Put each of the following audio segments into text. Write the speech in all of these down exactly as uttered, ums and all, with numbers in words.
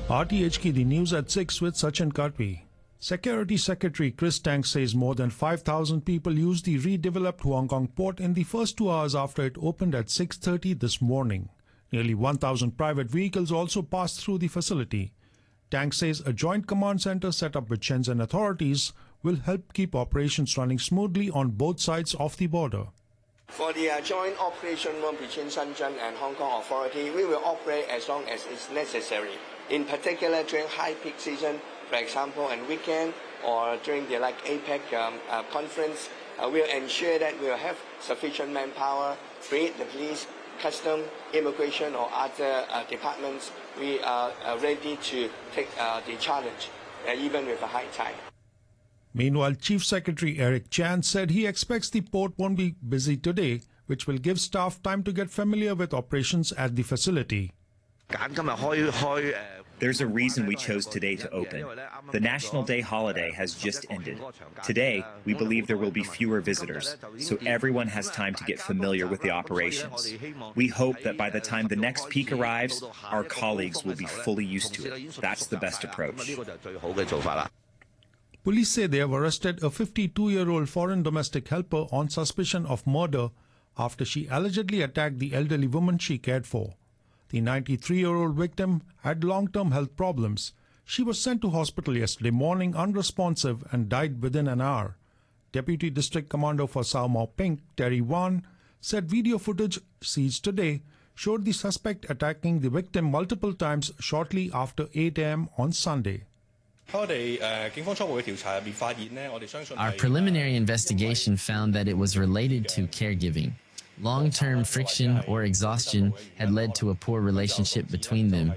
R T H K, the news at six with Sachin Karpi. Security Secretary Chris Tang says more than five thousand people used the redeveloped Hong Kong port in the first two hours after it opened at six thirty this morning. Nearly one thousand private vehicles also passed through the facility. Tang says a joint command center set up with Shenzhen authorities will help keep operations running smoothly on both sides of the border. For the uh, joint operation room between Shenzhen and Hong Kong authority, we will operate as long as it's necessary. In particular, during high peak season, for example, on weekend or during the like APEC um, uh, conference, uh, we'll ensure that we'll have sufficient manpower, be it the police, custom, immigration, or other uh, departments. We are uh, ready to take uh, the challenge, uh, even with a high tide. Meanwhile, Chief Secretary Eric Chan said he expects the port won't be busy today, which will give staff time to get familiar with operations at the facility. There's a reason we chose today to open. The National Day holiday has just ended. Today, we believe there will be fewer visitors, so everyone has time to get familiar with the operations. We hope that by the time the next peak arrives, our colleagues will be fully used to it. That's the best approach. Police say they have arrested a fifty-two-year-old foreign domestic helper on suspicion of murder after she allegedly attacked the elderly woman she cared for. The ninety-three-year-old victim had long-term health problems. She was sent to hospital yesterday morning unresponsive and died within an hour. Deputy District Commander for Sao Mau Ping, Terry Wan, said video footage seized today showed the suspect attacking the victim multiple times shortly after eight a m on Sunday. Our preliminary investigation found that it was related to caregiving. Long-term friction or exhaustion had led to a poor relationship between them.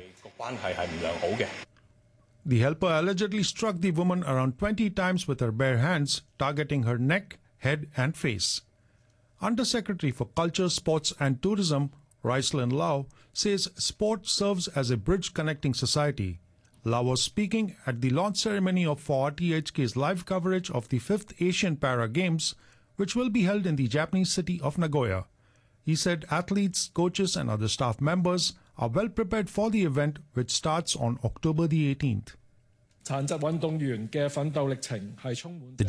The helper allegedly struck the woman around twenty times with her bare hands, targeting her neck, head and face. Undersecretary for Culture, Sports and Tourism, Raislin Lau, says sport serves as a bridge connecting society. Lau was speaking at the launch ceremony of R T H K's live coverage of the fifth Asian Para Games, which will be held in the Japanese city of Nagoya. He said athletes, coaches and other staff members are well prepared for the event, which starts on October the eighteenth. 殘疾運動員嘅奮鬥歷程係充滿